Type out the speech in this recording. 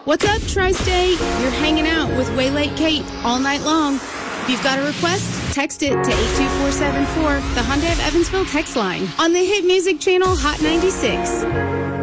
What's up, Tri-State? You're hanging out with Way Late Kate all night long. If you've got a request, text it to 82474, the Hyundai of Evansville text line. On the hit music channel, Hot 96.